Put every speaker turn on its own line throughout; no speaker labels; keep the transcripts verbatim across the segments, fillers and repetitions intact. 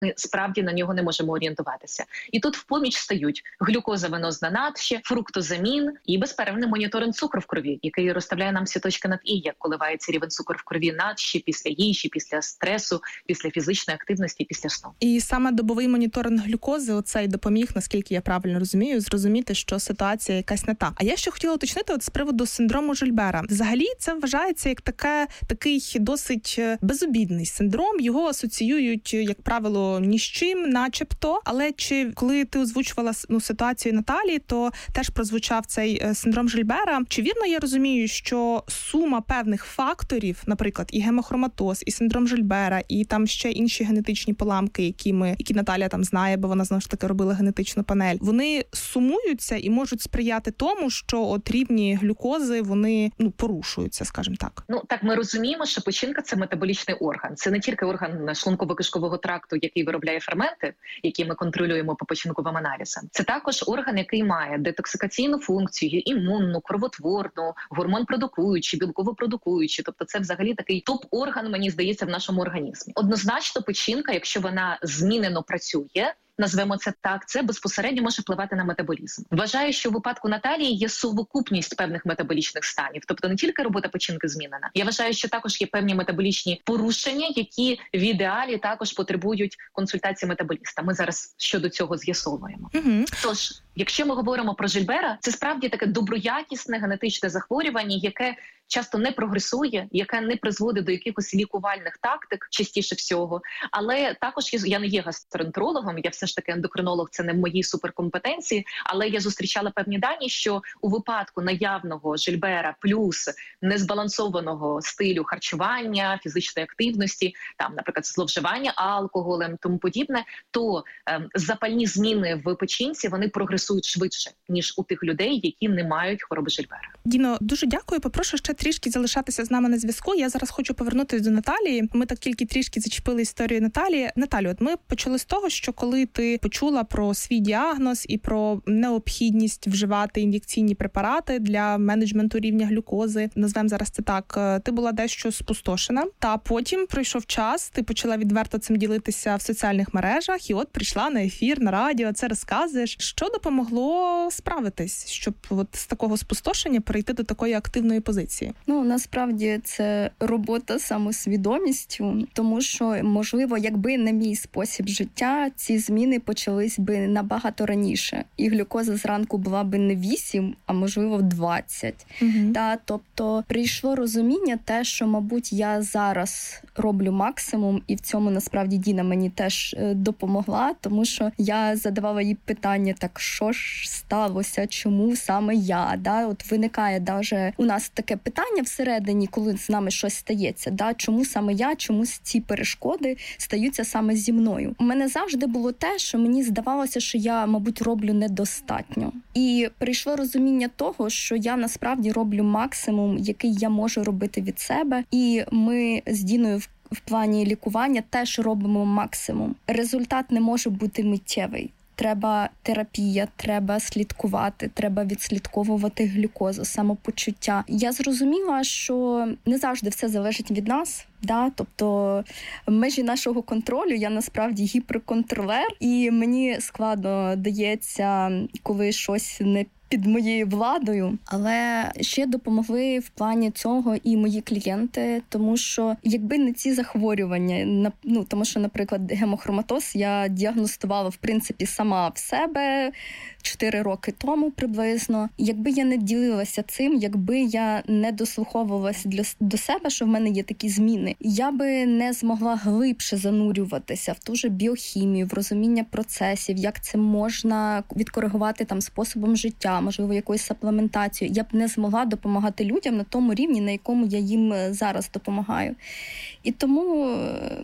ми справді на нього не можемо орієнтуватися. І тут в поміч стають глюкоза-венозна надща, фруктозамін і безперервний моніторинг цукру в крові, який розставляє нам всі точки над «і», як коливається рівень цукру в крові надщі після їжі, після стресу, після фізичної активності, після сну.
І саме добовий моніторинг глюкози оцей допоміг, наскільки я правильно розумію, зрозуміти, що ситуація якась не та. А я ще хотіла уточнити от з приводу синдрому Жильбера. Взагалі це вважається як таке, такий досить безобідний синдром. Його асоціюють, як правило, ні з чим, начебто. Але чи коли ти озвучувала ну, ситуацію Наталії, то теж прозвучав цей синдром Жильбера. Чи вірно я розумію, що сума певних факторів, наприклад, і гемохроматоз, і синдром Жильбера, і там ще інші генетичні поламки, які ми, які Наталія там знає, бо вона знову ж таки робила генетичну панель, вони сумуються і можуть сприяти тому, що от рівні глюкози, вони ну порушуються, скажімо так.
Ну так ми розуміємо, що печінка – це метаболічний орган. Це не тільки орган шлунково-кишкового тракту, який виробляє ферменти, які ми контролюємо по печінковим аналізам. Це також орган, який має детоксикаційну функцію, імунну, кровотворну, гормон-продукуючу, білково-продукуючу. Тобто це взагалі такий топ-орган, мені здається, в нашому організмі. Однозначно печінка, якщо вона змінено працює, назвемо це так, це безпосередньо може впливати на метаболізм. Вважаю, що в випадку Наталії є совокупність певних метаболічних станів, тобто не тільки робота печінки змінена. Я вважаю, що також є певні метаболічні порушення, які в ідеалі також потребують консультації метаболіста. Ми зараз щодо цього з'ясовуємо.
Угу.
Тож, якщо ми говоримо про Жильбера, це справді таке доброякісне генетичне захворювання, яке часто не прогресує, яке не призводить до якихось лікувальних тактик, частіше всього. Але також я не є гастроентерологом, я все ж таки ендокринолог, це не в моїй суперкомпетенції, але я зустрічала певні дані, що у випадку наявного Жильбера плюс незбалансованого стилю харчування, фізичної активності, там, наприклад, зловживання алкоголем, тому подібне, то ем, запальні зміни в печінці, вони прогресують швидше, ніж у тих людей, які не мають хвороби Жильбера.
Діно, дуже дякую. Попрошу ще трішки залишатися з нами на зв'язку. Я зараз хочу повернутися до Наталії. Ми так тільки трішки зачепили історію Наталії. Наталю, от ми почали з того, що коли ти почула про свій діагноз і про необхідність вживати ін'єкційні препарати для менеджменту рівня глюкози, назвемо зараз це так, ти була дещо спустошена. Та потім пройшов час, ти почала відверто цим ділитися в соціальних мережах, і от прийшла на ефір, на радіо, це розказуєш. Що допомогло справитись, щоб от з такого спустошення перейти до такої активної позиції?
Ну, насправді це робота з самосвідомістю, тому що, можливо, якби не мій спосіб життя, ці зміни почались би набагато раніше. І глюкоза зранку була би не вісім, а можливо двадцять. Угу. Та, тобто прийшло розуміння те, що, мабуть, я зараз роблю максимум, і в цьому, насправді, Діна мені теж допомогла, тому що я задавала їй питання, так що ж сталося, чому саме я? Да? От виникає даже у нас таке питання всередині, коли з нами щось стається, да? Чому саме я, чому ці перешкоди стаються саме зі мною? У мене завжди було те, що мені здавалося, що я, мабуть, роблю недостатньо. І прийшло розуміння того, що я насправді роблю максимум, який я можу робити від себе, і ми з Діною в в плані лікування теж робимо максимум. Результат не може бути миттєвий. Треба терапія, треба слідкувати, треба відслідковувати глюкозу, самопочуття. Я зрозуміла, що не завжди все залежить від нас. Да, тобто межі нашого контролю, я насправді гіперконтролер, і мені складно дається, коли щось не під моєю владою, але ще допомогли в плані цього і мої клієнти, тому що якби не ці захворювання, ну тому що, наприклад, гемохроматоз я діагностувала в принципі сама в себе чотири роки тому приблизно. Якби я не ділилася цим, якби я не дослуховувалася для, до себе, що в мене є такі зміни, я би не змогла глибше занурюватися в ту же біохімію, в розуміння процесів, як це можна відкоригувати там способом життя, можливо, якоюсь саплементацією. Я б не змогла допомагати людям на тому рівні, на якому я їм зараз допомагаю. І тому,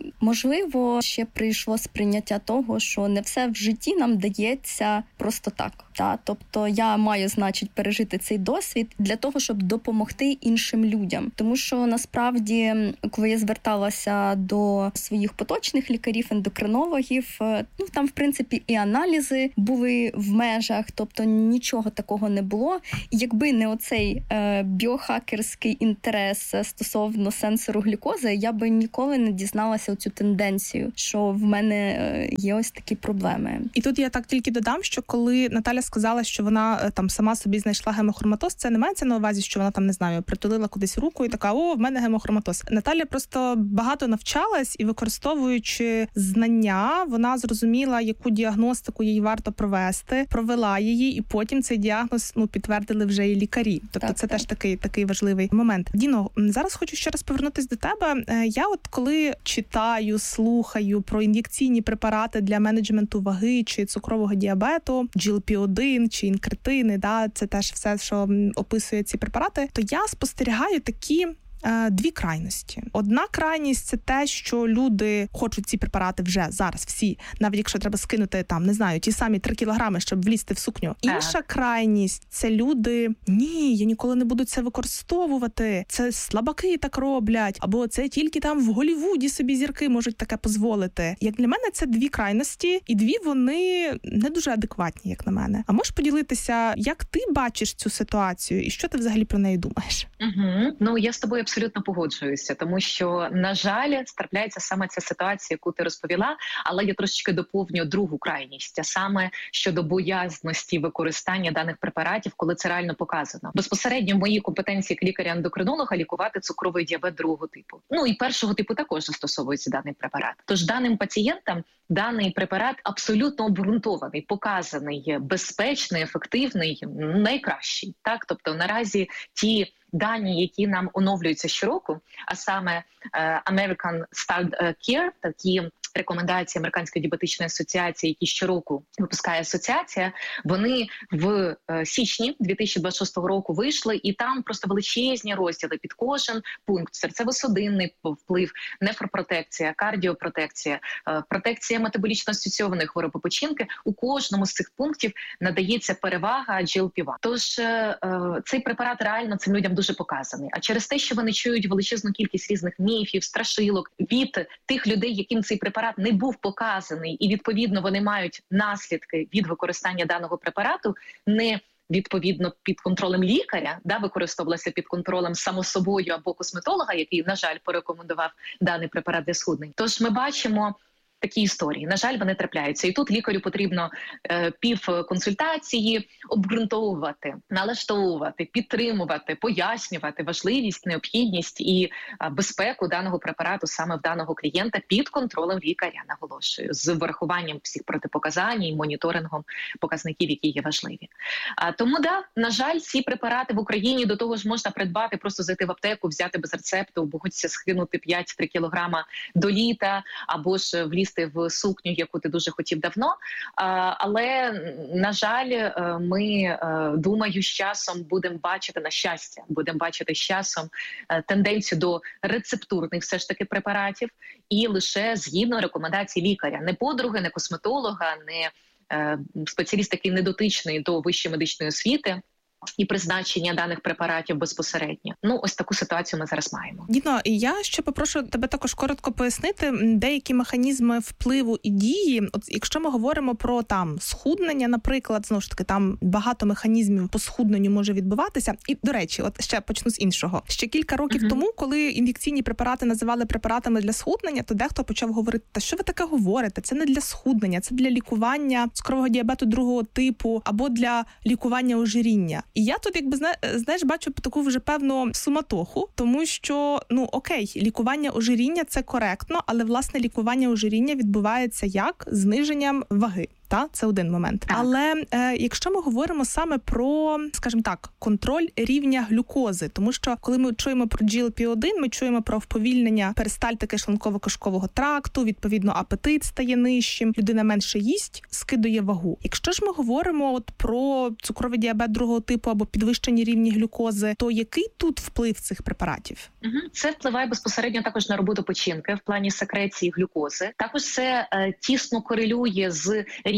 можливо, ще прийшло сприйняття того, що не все в житті нам дається просто так. Та? Тобто я маю, значить, пережити цей досвід для того, щоб допомогти іншим людям. Тому що, насправді, коли я зверталася до своїх поточних лікарів, ендокринологів, ну, там, в принципі, і аналізи були в межах, тобто нічого такого такого не було. І якби не оцей е, біохакерський інтерес стосовно сенсору глюкози, я би ніколи не дізналася оцю тенденцію, що в мене є ось такі проблеми.
І тут я так тільки додам, що коли Наталя сказала, що вона там сама собі знайшла гемохроматоз, це не мається на увазі, що вона там, не знаю, притулила кудись руку і така: о, в мене гемохроматоз. Наталя просто багато навчалась і, використовуючи знання, вона зрозуміла, яку діагностику їй варто провести, провела її, і потім цей діагноз, ну, підтвердили вже і лікарі. Тобто так, це так. теж такий, такий важливий момент. Діно, зараз хочу ще раз повернутися до тебе. Я от коли читаю, слухаю про ін'єкційні препарати для менеджменту ваги чи цукрового діабету, джі ел пі один чи інкретини, да, це теж все, що описує ці препарати, то я спостерігаю такі дві крайності. Одна крайність – це те, що люди хочуть ці препарати вже зараз всі, навіть якщо треба скинути там, не знаю, ті самі три кілограми, щоб влізти в сукню. Інша крайність – це люди: ні, я ніколи не буду це використовувати, це слабаки так роблять, або це тільки там в Голлівуді собі зірки можуть таке дозволити. Як для мене, це дві крайності, і дві вони не дуже адекватні, як на мене. А можеш поділитися, як ти бачиш цю ситуацію і що ти взагалі про неї думаєш?
Угу. Ну, я з тобою абсолютно погоджуюся, тому що, на жаль, трапляється саме ця ситуація, яку ти розповіла, але я трошечки доповню другу крайність, а саме щодо боязності використання даних препаратів, коли це реально показано. Безпосередньо в моїй компетенції як лікаря-ендокринолога лікувати цукровий діабет другого типу. Ну і першого типу також застосовується даний препарат. Тож даним пацієнтам даний препарат абсолютно обґрунтований, показаний, безпечний, ефективний, найкращий. Так, тобто наразі ті дані, які нам оновлюються щороку, а саме American Start Care, такі рекомендації Американської діабетичної асоціації, які щороку випускає асоціація, вони в січні дві тисячі двадцять шостого року вийшли, і там просто величезні розділи під кожен пункт: серцево-судинний вплив, нефропротекція, кардіопротекція, протекція метаболічно асоційованої хвороби печінки. У кожному з цих пунктів надається перевага джі ел пі один. Тож цей препарат реально цим людям дуже показаний. А через те, що вони чують величезну кількість різних міфів, страшилок від тих людей, яким цей препарат не був показаний, і відповідно вони мають наслідки від використання даного препарату, не відповідно під контролем лікаря, да, використовувалася під контролем само собою або косметолога, який, на жаль, порекомендував даний препарат для схуднень. Тож ми бачимо такі історії. На жаль, вони трапляються. І тут лікарю потрібно е, півконсультації обґрунтовувати, налаштовувати, підтримувати, пояснювати важливість, необхідність і е, безпеку даного препарату саме в даного клієнта під контролем лікаря, наголошую, з врахуванням всіх протипоказань і моніторингом показників, які є важливі. А, тому, да, на жаль, ці препарати в Україні до того ж можна придбати, просто зайти в аптеку, взяти без рецепту, бо хочеться скинути п'ять-три кілограма до літа, або ж влізти в сукню, яку ти дуже хотів давно. Але, на жаль, ми, думаю, з часом будемо бачити, на щастя, будемо бачити з часом тенденцію до рецептурних все ж таки препаратів і лише згідно рекомендацій лікаря. Не подруги, не косметолога, не спеціаліст, який не дотичний до вищої медичної освіти і призначення даних препаратів безпосередньо. Ну, ось таку ситуацію ми зараз маємо.
Діно, і я ще попрошу тебе також коротко пояснити деякі механізми впливу і дії. От якщо ми говоримо про там схуднення, наприклад, знову ж таки, там багато механізмів по схудненню може відбуватися. І, до речі, от ще почну з іншого. Ще кілька років uh-huh. тому, коли ін'єкційні препарати називали препаратами для схуднення, то дехто почав говорити: та що ви таке говорите? Це не для схуднення, це для лікування цукрового діабету другого типу або для лікування ожиріння. І я тут, якби, знаєш, бачу таку вже певну суматоху, тому що, ну, окей, лікування ожиріння – це коректно, але, власне, лікування ожиріння відбувається як? Зниженням ваги. Та, це один момент. Так. Але е, якщо ми говоримо саме про, скажімо так, контроль рівня глюкози, тому що коли ми чуємо про джі ел пі один, ми чуємо про вповільнення перистальтики шлунково-кишкового тракту, відповідно апетит стає нижчим, людина менше їсть, скидує вагу. Якщо ж ми говоримо от про цукровий діабет другого типу або підвищені рівні глюкози, то який тут вплив цих препаратів?
Угу. Це впливає безпосередньо також на роботу печінки в плані секреції глюкози. Також це е, тісно корелює з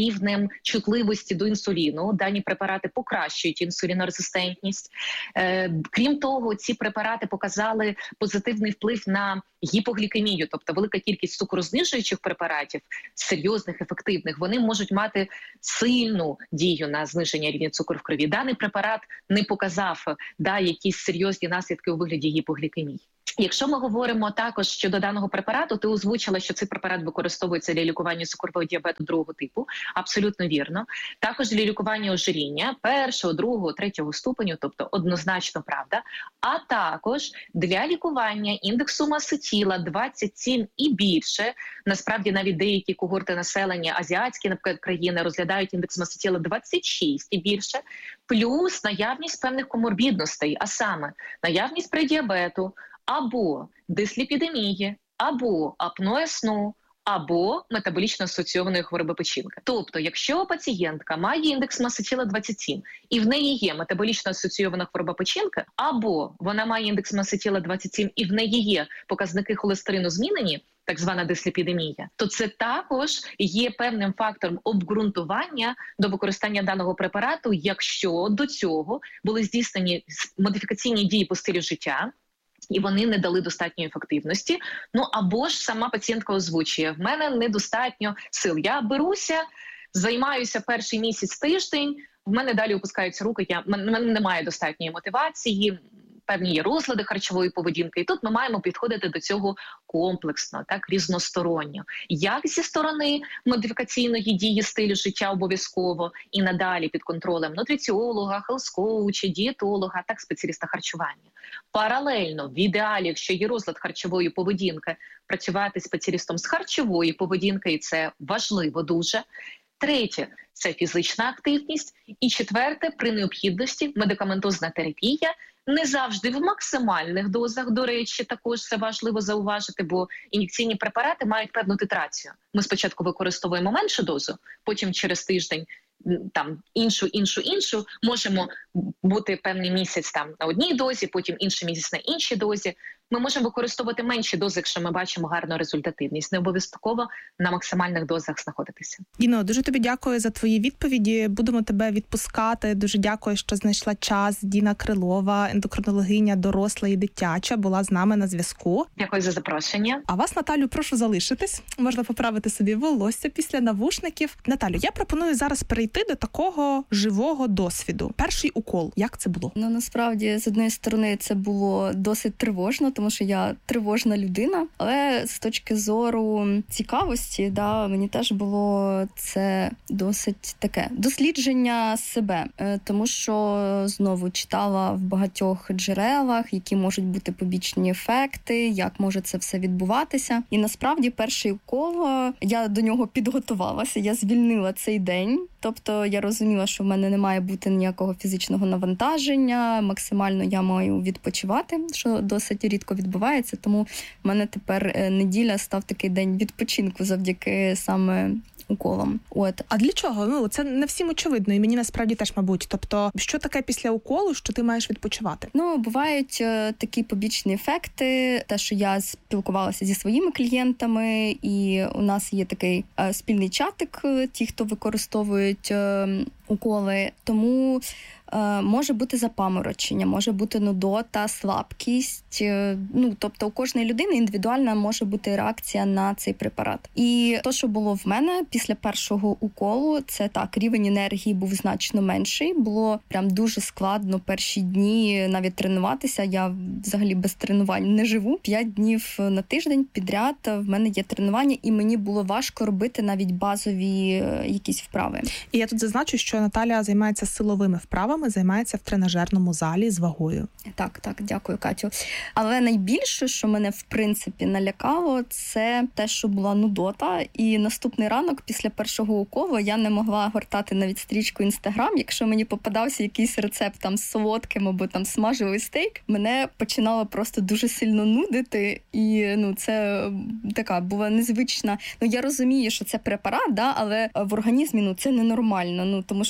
рівнем чутливості до інсуліну. Дані препарати покращують інсулінорезистентність. Е, крім того, ці препарати показали позитивний вплив на гіпоглікемію, тобто велика кількість цукрознижуючих препаратів, серйозних, ефективних, вони можуть мати сильну дію на зниження рівня цукру в крові. Даний препарат не показав да, якісь серйозні наслідки у вигляді гіпоглікемії. Якщо ми говоримо також щодо даного препарату, ти озвучила, що цей препарат використовується для лікування цукрового діабету другого типу. Абсолютно вірно. Також для лікування ожиріння першого, другого, третього ступеню, тобто однозначно правда. А також для лікування індексу маси тіла двадцять сім і більше. Насправді навіть деякі когорти населення, азіатські, наприклад, країни розглядають індекс маси тіла двадцять шість і більше. Плюс наявність певних коморбідностей, а саме наявність предіабету, або дисліпідемії, або апноє сну, або метаболічно асоційованої хвороби печінки. Тобто, якщо пацієнтка має індекс маси тіла двадцять сім і в неї є метаболічно асоційована хвороба печінки, або вона має індекс маси тіла двадцять сім і в неї є показники холестерину змінені, так звана дисліпідемія, то це також є певним фактором обґрунтування до використання даного препарату, якщо до цього були здійснені модифікаційні дії по стилю життя, і вони не дали достатньої ефективності. Ну або ж сама пацієнтка озвучує: в мене недостатньо сил. Я беруся, займаюся перший місяць, тиждень, в мене далі опускаються руки, я, в мене немає достатньої мотивації, певні є розлади харчової поведінки. І тут ми маємо підходити до цього комплексно, так, різносторонньо. Як зі сторони модифікаційної дії стилю життя обов'язково і надалі під контролем нутриціолога, хелс-коуча, дієтолога, так, спеціаліста харчування. Паралельно, в ідеалі, якщо є розлад харчової поведінки, працювати спеціалістом з харчової поведінки, і це важливо дуже. Третє – це фізична активність. І четверте – при необхідності медикаментозна терапія, не завжди в максимальних дозах, до речі, також це важливо зауважити, бо ін'єкційні препарати мають певну титрацію. Ми спочатку використовуємо меншу дозу, потім через тиждень там іншу, іншу, іншу, можемо бути певний місяць там на одній дозі, потім інший місяць на іншій дозі. Ми можемо використовувати менші дози, якщо ми бачимо гарну результативність. Не обов'язково на максимальних дозах знаходитися.
Діно, дуже тобі дякую за твої відповіді. Будемо тебе відпускати. Дуже дякую, що знайшла час. Діна Крилова, ендокринологиня доросла і дитяча, була з нами на зв'язку.
Дякую за запрошення.
А вас, Наталю, прошу залишитись. Можна поправити собі волосся після навушників. Наталю, я пропоную зараз перейти до такого живого досвіду. Перший укол. Як це було?
Ну, насправді, з однієї сторони, це було досить тривожно, тому що я тривожна людина, але з точки зору цікавості, да, мені теж було це досить таке дослідження себе, тому що знову читала в багатьох джерелах, які можуть бути побічні ефекти, як може це все відбуватися. І насправді перший укол, я до нього підготувалася, я звільнила цей день. Тобто я розуміла, що в мене не має бути ніякого фізичного навантаження, максимально я маю відпочивати, що досить рідко відбувається, тому в мене тепер неділя став такий день відпочинку завдяки саме уколом. От.
А для чого? Ну, це не всім очевидно, і мені насправді теж, мабуть. Тобто, що таке після уколу, що ти маєш відпочивати?
Ну, бувають е, такі побічні ефекти, те, що я спілкувалася зі своїми клієнтами, і у нас є такий е, спільний чатик, ті, хто використовують е, уколи, тому е, може бути запаморочення, може бути нудота, слабкість. Е, ну, тобто у кожної людини індивідуальна може бути реакція на цей препарат. І то, що було в мене після першого уколу, це так, рівень енергії був значно менший. Було прям дуже складно перші дні навіть тренуватися. Я взагалі без тренувань не живу. П'ять днів на тиждень підряд в мене є тренування, і мені було важко робити навіть базові якісь вправи.
І я тут зазначу, що Наталя займається силовими вправами, займається в тренажерному залі з вагою.
Так, так, дякую, Катю. Але найбільше, що мене, в принципі, налякало, це те, що була нудота. І наступний ранок, після першого уколу, я не могла гортати навіть стрічку Інстаграм. Якщо мені попадався якийсь рецепт там з солодким або там смажений стейк, мене починало просто дуже сильно нудити. І, ну, це така була незвична. Ну, я розумію, що це препарат, да, але в організмі, ну, це ненормально. Ну, тому що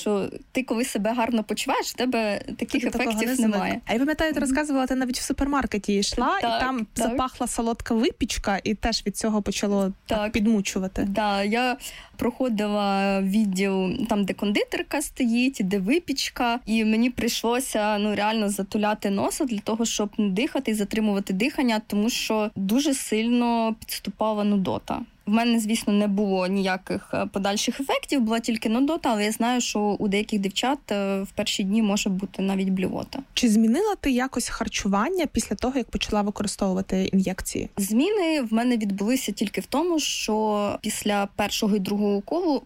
що ти, коли себе гарно почуваєш, в тебе таких
Тобто
ефектів
не
немає.
А я пам'ятаю, ти розказувала, ти навіть в супермаркеті йшла,
так,
і там
так.
запахла солодка випічка, і теж від цього почало так,
Так.
підмучувати.
Да, я проходила відділ там, де кондитерка стоїть, де випічка, і мені прийшлося ну реально затуляти носа для того, щоб не дихати і затримувати дихання, тому що дуже сильно підступала нудота. В мене, звісно, не було ніяких подальших ефектів, була тільки нудота, але я знаю, що у деяких дівчат в перші дні може бути навіть блювота.
Чи змінила ти якось харчування після того, як почала використовувати ін'єкції?
Зміни в мене відбулися тільки в тому, що після першого і другого уколу